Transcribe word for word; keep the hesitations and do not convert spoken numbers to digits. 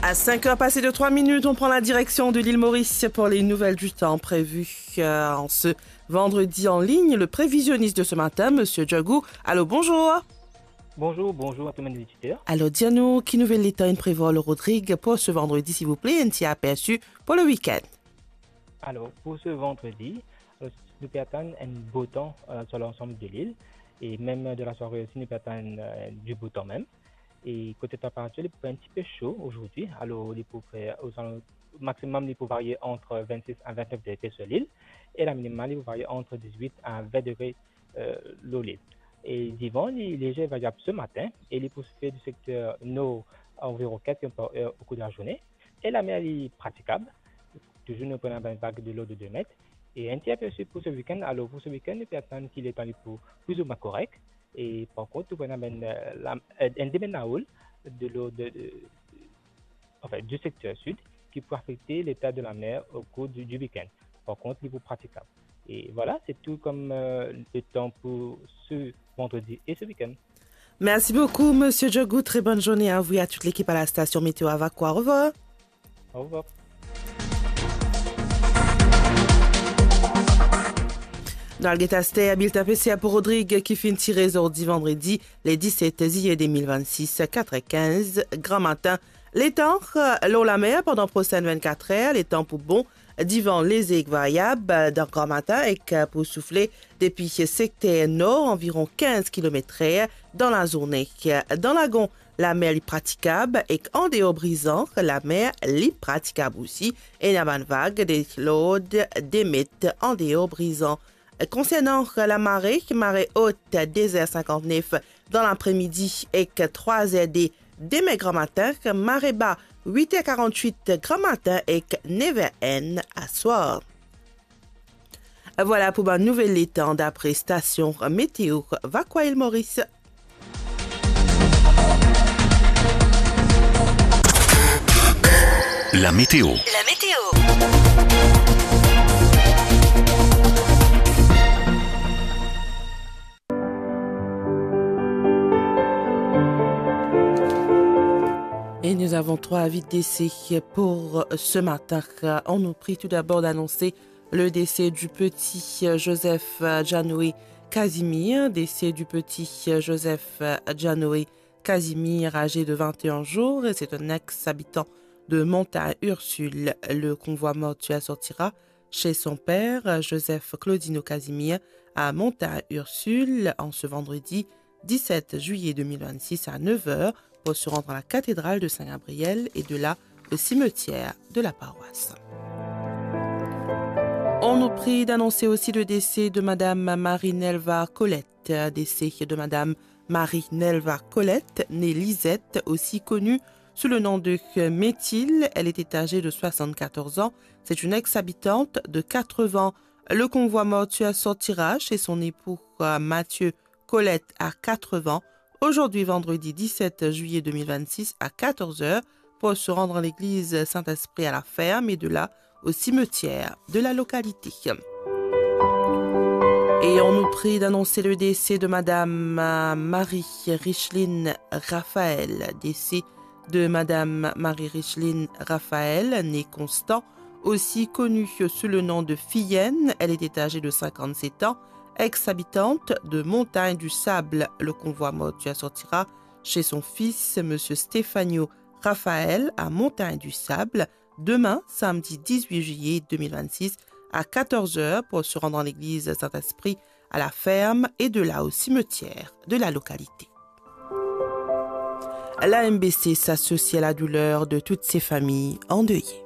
À cinq heures passées de trois minutes, on prend la direction de l'île Maurice pour les nouvelles du temps prévues euh, en ce vendredi en ligne. Le prévisionniste de ce matin, Monsieur Djagou. Allô, bonjour. Bonjour, bonjour à tous mes auditeurs. Alors, dis-nous, qui nouvelle l'état prévoit le Rodrigue pour ce vendredi, s'il vous plaît, un petit aperçu pour le week-end. Alors, pour ce vendredi, euh, nous peut attendre un beau temps euh, sur l'ensemble de l'île et même de la soirée aussi, nous peut attendre euh, du beau temps même. Et côté température, il peut faire un petit peu chaud aujourd'hui. Alors, il peut faire au maximum, il peut varier entre vingt-six à vingt-neuf degrés sur l'île et la minimale, il peut varier entre dix-huit à vingt degrés euh, sur l'île. Et divan, il est léger variable ce matin et il peut se faire du secteur nord à environ quatre kilomètres par heure au cours de la journée. Et la mer est praticable. Toujours nous prenons une vague de l'eau de deux mètres. Et un petit aperçu pour ce week-end. Alors, pour ce week-end, nous peut attendre qu'il est pour plus ou moins correct. Et par contre, nous prenons un déménage de l'eau de, de, enfin, du secteur sud qui peut affecter l'état de la mer au cours du, du week-end. Par contre, il est praticable. Et voilà, c'est tout comme euh, le temps pour ce vendredi et ce week-end. Merci beaucoup, Monsieur Djagou. Très bonne journée à vous et à toute l'équipe à la station Météo Avaqua. Au revoir. Au revoir. Dans le Guetaste, Habiletin P C A pour Rodrigue qui finit tiré aujourd'hui vendredi, les dix-sept juillet deux mille vingt-six, quatre heures quinze, grand matin. Les temps, l'eau la mer pendant prochaine vingt-quatre heures, les temps pour bon, divan les aigues variables dans grand matin et pour souffler depuis secteur nord environ quinze kilomètres heure dans la journée. Dans la Gon, la mer est praticable et en dehors brisant, la mer est praticable aussi et la bonne vague des lodes d'émettre en dehors brisant. Concernant la marée, marée haute deux heures cinquante-neuf dans l'après-midi et trois heures demain grand matin, marée bas huit heures quarante-huit grand matin et neuf heures à soir. Voilà pour ma nouvelle étang d'après station météo Avaqua île Maurice. La météo. La météo. Et nous avons trois avis de décès pour ce matin. On nous prie tout d'abord d'annoncer le décès du petit Joseph Janoé Casimir, décès du petit Joseph Janoé Casimir, âgé de vingt et un jours. C'est un ex-habitant de Montagne-Ursule. Le convoi mortuaire sortira chez son père, Joseph Claudino Casimir, à Montagne-Ursule, en ce vendredi dix-sept juillet deux mille vingt-six à neuf heures pour se rendre à la cathédrale de Saint-Gabriel et de là au cimetière de la paroisse. On nous prie d'annoncer aussi le décès de Madame Marie-Nelva Colette, décès de Madame Marie-Nelva Colette, née Lisette, aussi connue sous le nom de Méthyle. Elle était âgée de soixante-quatorze ans. C'est une ex-habitante de quatre-vingts. Le convoi mortuaire sortira chez son époux Mathieu Colette à quatre-vingts. Aujourd'hui, vendredi dix-sept juillet deux mille vingt-six à quatorze heures pour se rendre à l'église Saint-Esprit à la ferme et de là au cimetière de la localité. Et on nous prie d'annoncer le décès de Madame Marie Richeline Raphaël, décès de Madame Marie Richeline Raphaël, née Constant, aussi connue sous le nom de Fienne. Elle était âgée de cinquante-sept ans. Ex-habitante de Montagne du Sable, le convoi mortuaire sortira chez son fils, M. Stéphano Raphaël, à Montagne du Sable, demain, samedi dix-huit juillet deux mille vingt-six, à quatorze heures pour se rendre dans l'église Saint-Esprit à la ferme et de là au cimetière de la localité. L'A M B C s'associe à la douleur de toutes ces familles endeuillées.